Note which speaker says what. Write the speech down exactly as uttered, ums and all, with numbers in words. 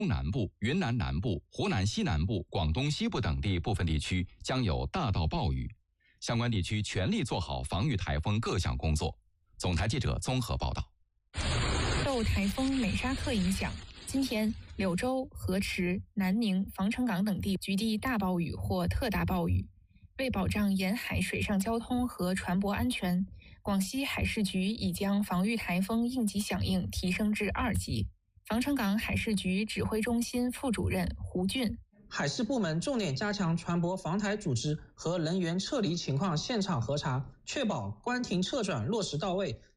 Speaker 1: 东南部、云南南部、湖南西南部、广东西部等地部分地区将有大到暴雨，相关地区全力做好防御台风各项工作。总台记者综合报道。
Speaker 2: 受台风美沙克影响，今天柳州、河池、南宁、防城港等地局地大暴雨或特大暴雨。为保障沿海水上交通和船舶安全，广西海事局已将防御台风应急响应提升至二级。防城港海事局指挥中心副主任胡俊：
Speaker 3: 海事部门重点加强船舶防台组织和人员撤离情况现场核查，确保关停撤转落实到位，